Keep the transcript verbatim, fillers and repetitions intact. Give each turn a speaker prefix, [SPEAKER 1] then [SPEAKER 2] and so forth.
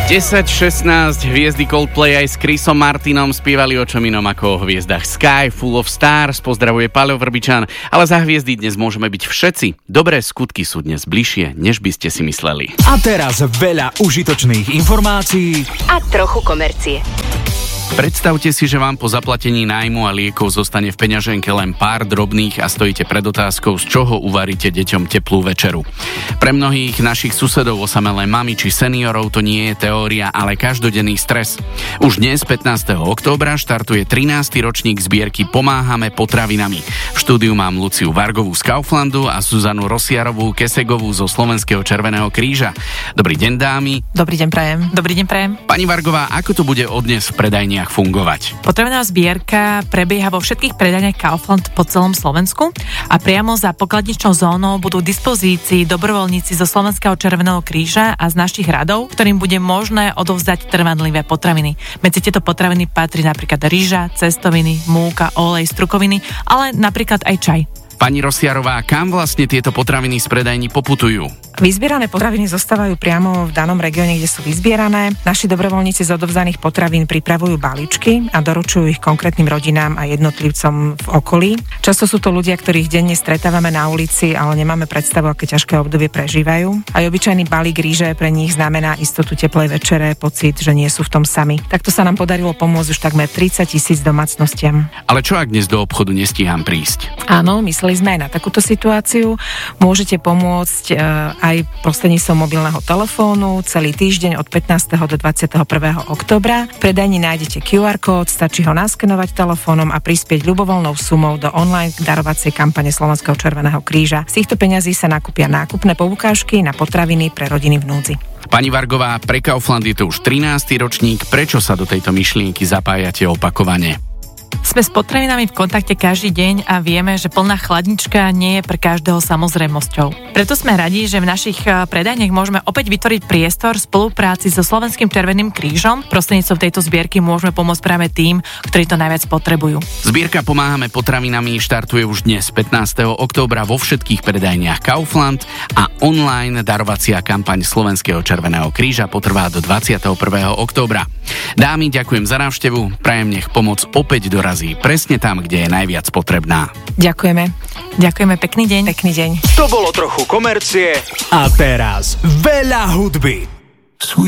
[SPEAKER 1] desať šestnásť hviezdy Coldplay aj s Chrisom Martinom spievali o čom inom ako o hviezdach. Sky Full of Stars, pozdravuje Paľo Vrbičan, ale za hviezdy dnes môžeme byť všetci. Dobré skutky sú dnes bližšie, než by ste si mysleli.
[SPEAKER 2] A teraz veľa užitočných informácií
[SPEAKER 3] a trochu komercie.
[SPEAKER 1] Predstavte si, že vám po zaplatení nájmu a liekov zostane v peňaženke len pár drobných a stojíte pred otázkou, z čoho uvaríte deťom teplú večeru. Pre mnohých našich susedov, osamelé mami či seniorov to nie je teória, ale každodenný stres. Už dnes, pätnásteho októbra, štartuje trinásty ročník zbierky Pomáhame potravinami. V štúdiu mám Luciu Vargovú z Kauflandu a Zuzanu Rosiarovú Kesegovú zo Slovenského Červeného kríža. Dobrý deň, dámy.
[SPEAKER 4] Dobrý deň, prajem. Dobrý deň, prajem.
[SPEAKER 1] Pani Vargová, ako to bude od dnes v predajni fungovať?
[SPEAKER 4] Potravinová zbierka prebieha vo všetkých predajniach Kaufland po celom Slovensku a priamo za pokladničnou zónou budú v dispozícii dobrovoľníci zo Slovenského Červeného kríža a z našich radov, ktorým bude možné odovzdať trvanlivé potraviny. Medzi tieto potraviny patrí napríklad ryža, cestoviny, múka, olej, strukoviny, ale napríklad aj čaj.
[SPEAKER 1] Pani Rosiarová, kam vlastne tieto potraviny z predajní poputujú?
[SPEAKER 5] Vyzbierané potraviny zostávajú priamo v danom regióne, kde sú vyzbierané. Naši dobrovoľníci z odovzdaných potravín pripravujú balíčky a doručujú ich konkrétnym rodinám a jednotlivcom v okolí. Často sú to ľudia, ktorých denne stretávame na ulici, ale nemáme predstavu, aké ťažké obdobie prežívajú. Aj obyčajný balík ríže pre nich znamená istotu teplej večere, pocit, že nie sú v tom sami. Takto sa nám podarilo pomôcť už takmer tridsať tisíc domácnostiam.
[SPEAKER 1] Ale čo ak dnes do obchodu nestíham prísť?
[SPEAKER 5] Áno, mysleli sme aj na takúto situáciu. Môžete pomôcť e, aj prostredníctvom mobilného telefónu celý týždeň od pätnásteho do dvadsiateho prvého októbra. V predajni nájdete kjú ár kód, stačí ho naskenovať telefónom a prispieť ľubovoľnou sumou do online darovacej kampane Slovenského Červeného kríža. Z týchto peňazí sa nakúpia nákupné poukážky na potraviny pre rodiny v núdzi.
[SPEAKER 1] Pani Vargová, pre Kaufland je to už trinásty ročník. Prečo sa do tejto myšlienky zapájate opakovane?
[SPEAKER 4] Sme s potravinami v kontakte každý deň a vieme, že plná chladnička nie je pre každého samozrejmosťou. Preto sme radi, že v našich predajniach môžeme opäť vytvoriť priestor v spolupráci so Slovenským Červeným krížom. Prostredníctvom tejto zbierky môžeme pomôcť práve tým, ktorí to najviac potrebujú.
[SPEAKER 1] Zbierka Pomáhame potravinami štartuje už dnes, pätnásteho októbra, vo všetkých predajniach Kaufland a online darovacia kampaň Slovenského Červeného kríža potrvá do dvadsiateho prvého októbra. Dámy, ďakujem za návštevu, prajem, nech pomoc opäť dorazí presne tam, kde je najviac potrebná.
[SPEAKER 5] Ďakujeme.
[SPEAKER 4] Ďakujeme, pekný deň.
[SPEAKER 5] Pekný deň.
[SPEAKER 2] To bolo trochu komercie. A teraz veľa hudby.